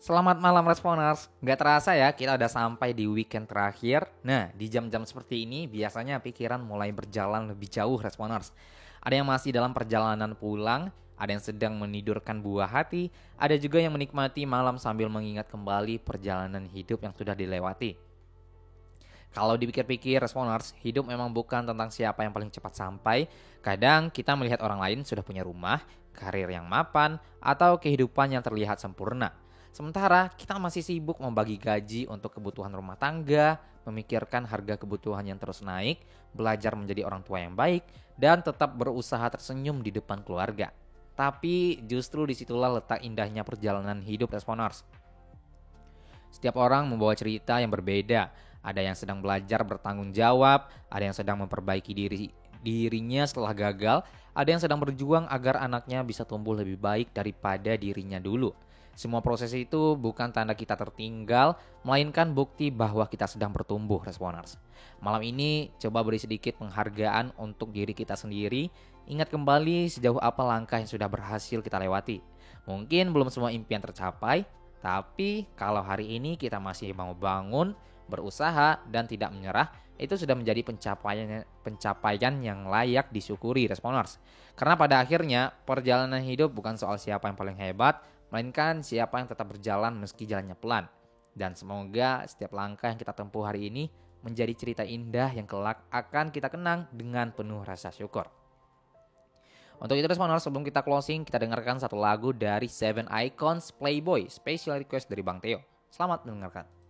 Selamat malam Responers. Nggak terasa ya kita udah sampai di weekend terakhir. Nah, di jam-jam seperti ini biasanya pikiran mulai berjalan lebih jauh Responers. Ada yang masih dalam perjalanan pulang, ada yang sedang menidurkan buah hati, ada juga yang menikmati malam sambil mengingat kembali perjalanan hidup yang sudah dilewati. Kalau dipikir-pikir Responers, hidup memang bukan tentang siapa yang paling cepat sampai. Kadang kita melihat orang lain sudah punya rumah, karir yang mapan, atau kehidupan yang terlihat sempurna. Sementara kita masih sibuk membagi gaji untuk kebutuhan rumah tangga, memikirkan harga kebutuhan yang terus naik, belajar menjadi orang tua yang baik, dan tetap berusaha tersenyum di depan keluarga. Tapi justru disitulah letak indahnya perjalanan hidup Responers. Setiap orang membawa cerita yang berbeda. Ada yang sedang belajar bertanggung jawab, ada yang sedang memperbaiki dirinya setelah gagal, ada yang sedang berjuang agar anaknya bisa tumbuh lebih baik daripada dirinya dulu. Semua proses itu bukan tanda kita tertinggal, melainkan bukti bahwa kita sedang bertumbuh, Responers. Malam ini coba beri sedikit penghargaan untuk diri kita sendiri. Ingat kembali sejauh apa langkah yang sudah berhasil kita lewati. Mungkin belum semua impian tercapai, tapi kalau hari ini kita masih mau bangun, berusaha, dan tidak menyerah, itu sudah menjadi pencapaian yang layak disyukuri Responers. Karena pada akhirnya perjalanan hidup bukan soal siapa yang paling hebat, melainkan siapa yang tetap berjalan meski jalannya pelan. Dan semoga setiap langkah yang kita tempuh hari ini menjadi cerita indah yang kelak akan kita kenang dengan penuh rasa syukur. Untuk itu Responers, sebelum kita closing, kita dengarkan satu lagu dari Seven Icons Playboy, special request dari Bang Theo. Selamat mendengarkan.